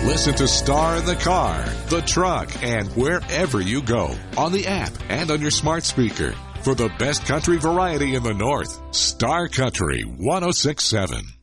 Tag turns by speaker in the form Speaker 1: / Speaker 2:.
Speaker 1: Listen to Star in the car, the truck, and wherever you go on the app and on your smart speaker. For the best country variety in the North, Star Country 106.7.